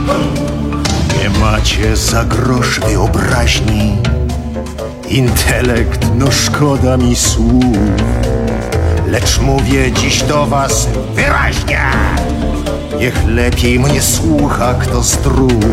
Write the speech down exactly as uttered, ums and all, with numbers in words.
Nie macie za grosz wyobraźni, intelekt, no szkoda mi słów, lecz mówię dziś do was wyraźnie. Niech lepiej mnie słucha kto zdrów.